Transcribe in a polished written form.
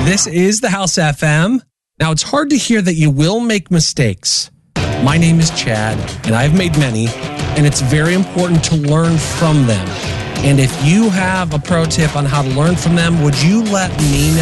This is the House FM. Now, it's hard to hear that you will make mistakes. My name is Chad, and I've made many, and it's very important to learn from them. And if you have a pro tip on how to learn from them, would you let me know?